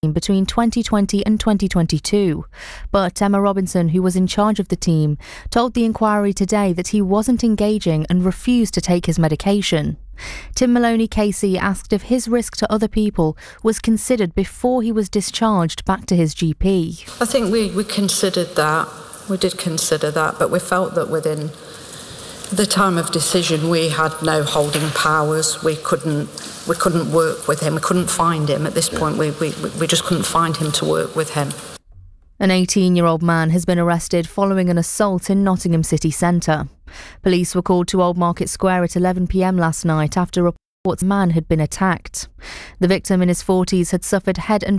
team between 2020 and 2022. But Emma Robinson, who was in charge of the team, told the inquiry today that he wasn't engaging and refused to take his medication. Tim Maloney KC asked if his risk to other people was considered before he was discharged back to his GP. I think we considered that. We did consider that, but we felt that within the time of decision we had no holding powers. We couldn't work with him. We couldn't find him at this point. We just couldn't find him to work with him. An 18-year-old man has been arrested following an assault in Nottingham city centre. Police were called to Old Market Square at 11 p.m. last night after reports a man had been attacked. The victim in his 40s had suffered head and